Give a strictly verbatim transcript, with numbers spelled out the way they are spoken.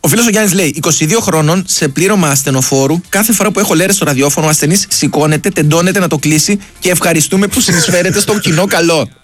Ο φίλος ο Γιάννης λέει: είκοσι δύο χρόνων σε πλήρωμα ασθενοφόρου. Κάθε φορά που έχω λέρες στο ραδιόφωνο, ο ασθενής σηκώνεται, τεντώνεται να το κλείσει και ευχαριστούμε που συνεισφέρετε στο κοινό καλό.